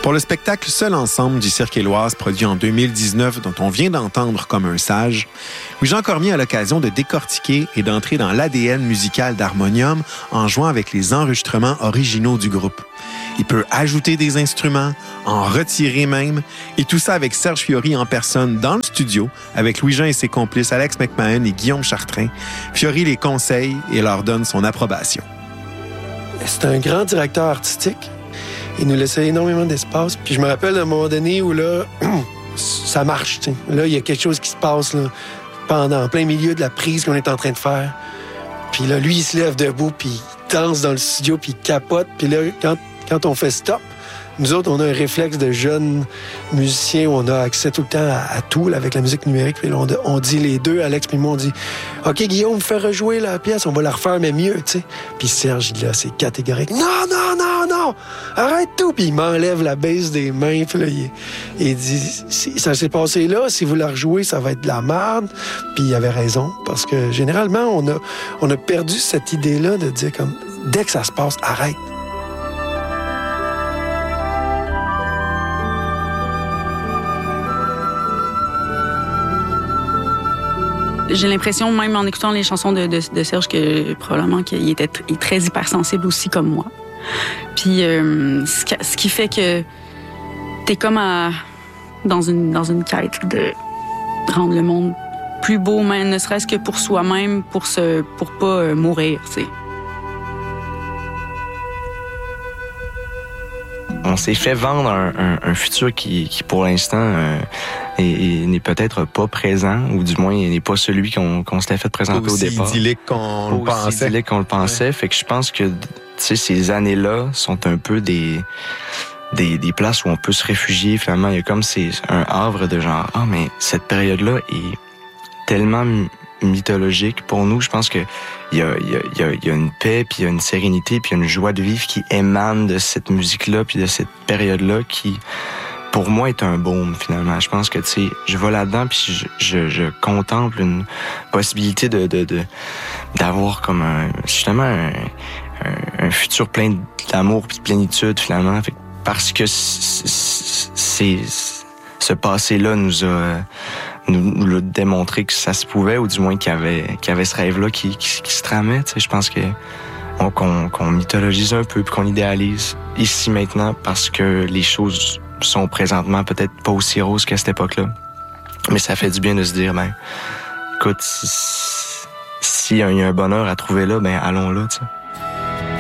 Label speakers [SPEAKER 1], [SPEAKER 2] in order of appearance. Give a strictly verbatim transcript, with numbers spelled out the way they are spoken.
[SPEAKER 1] Pour le spectacle Seul ensemble du Cirque Éloise, produit en deux mille dix-neuf, dont on vient d'entendre Comme un sage, Louis-Jean Cormier a l'occasion de décortiquer et d'entrer dans l'A D N musical d'Harmonium en jouant avec les enregistrements originaux du groupe. Il peut ajouter des instruments, en retirer même, et tout ça avec Serge Fiori en personne dans le studio, avec Louis-Jean et ses complices Alex McMahon et Guillaume Chartrain. Fiori les conseille et leur donne son approbation.
[SPEAKER 2] C'est un grand directeur artistique. Il nous laissait énormément d'espace. Puis je me rappelle d'un moment donné où là, ça marche. T'sais. Là, il y a quelque chose qui se passe là, pendant, en plein milieu de la prise qu'on est en train de faire. Puis là, lui, il se lève debout, puis il danse dans le studio, puis il capote. Puis là, quand Quand on fait stop, nous autres, on a un réflexe de jeunes musiciens où on a accès tout le temps à, à tout, là, avec la musique numérique. Puis là, on, on dit les deux, Alex puis moi, on dit « OK, Guillaume, fais rejouer la pièce, on va la refaire, mais mieux, tu sais. » Puis Serge, il là, c'est catégorique. « Non, non, non, non! Arrête tout! » Puis il m'enlève la base des mains. Puis là, il, il dit si, « Ça s'est passé là, si vous la rejouez, ça va être de la merde. » Puis il avait raison, parce que généralement, on a, on a perdu cette idée-là de dire comme « Dès que ça se passe, arrête! »
[SPEAKER 3] J'ai l'impression, même en écoutant les chansons de, de, de Serge, que probablement qu'il était t- il est très hypersensible aussi comme moi. Puis euh, ce, qui, ce qui fait que t'es comme à, dans, une, dans une quête de rendre le monde plus beau, même ne serait-ce que pour soi-même, pour, se, pour pas euh, mourir, tu sais.
[SPEAKER 4] On s'est fait vendre un, un, un futur qui, qui pour l'instant, euh, est, est, n'est peut-être pas présent, ou du moins n'est pas celui qu'on, qu'on s'était fait présenter au départ.
[SPEAKER 1] Aussi idyllique qu'on le pensait.
[SPEAKER 4] Aussi idyllique qu'on le pensait. Ouais. Fait que je pense que, tu sais, ces années-là sont un peu des, des, des places où on peut se réfugier. Finalement, il y a comme c'est un havre de genre, ah, mais cette période-là est tellement mythologique pour nous. Je pense que il y a, il y a, il y a, il y a une paix, puis il y a une sérénité, puis il y a une joie de vivre qui émane de cette musique-là, puis de cette période-là qui, pour moi, est un baume, finalement. Je pense que, tu sais, je vais là-dedans, puis je, je, je contemple une possibilité de, de, de d'avoir comme un, justement, un, un, un futur plein d'amour puis de plénitude, finalement. Fait que parce que c'est, c'est, ce passé-là nous a nous, nous l'a démontré que ça se pouvait, ou du moins qu'il y avait, qu'il y avait ce rêve-là qui, qui, qui se tramait. Tu sais, je pense que on, qu'on, qu'on mythologise un peu, puis qu'on idéalise ici maintenant, parce que les choses sont présentement peut-être pas aussi roses qu'à cette époque-là. Mais ça fait du bien de se dire, ben, écoute, s'il si y a un bonheur à trouver là, ben allons là, tu sais.